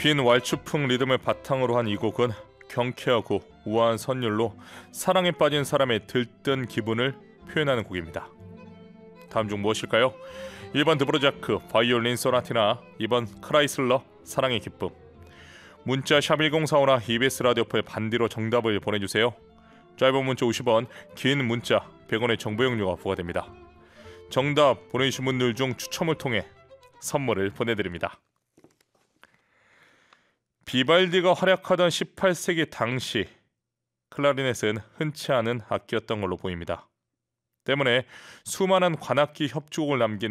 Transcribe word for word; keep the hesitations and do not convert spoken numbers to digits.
긴 왈츠풍 리듬을 바탕으로 한 이 곡은 경쾌하고 우아한 선율로 사랑에 빠진 사람의 들뜬 기분을 표현하는 곡입니다. 다음 중 무엇일까요? 일 번 드보르자크 바이올린 소나티나, 이 번 크라이슬러 사랑의 기쁨. 문자 샵 일공사오나 이비에스 라디오포에 반디로 정답을 보내주세요. 짧은 문자 오십 원, 긴 문자 백 원의 정보 용료가 부과됩니다. 정답 보내주신 분들 중 추첨을 통해 선물을 보내드립니다. 비발디가 활약하던 십팔 세기 당시 클라리넷은 흔치 않은 악기였던 걸로 보입니다. 때문에 수많은 관악기 협주곡을 남긴